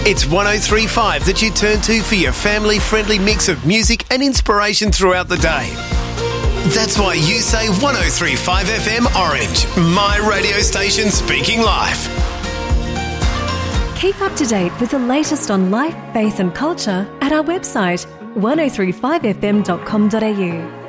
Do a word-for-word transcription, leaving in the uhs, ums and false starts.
It's one oh three point five that you turn to for your family-friendly mix of music and inspiration throughout the day. That's why you say one oh three point five F M Orange, my radio station speaking life. Keep up to date with the latest on life, faith and culture at our website one oh three five f m dot com dot a u.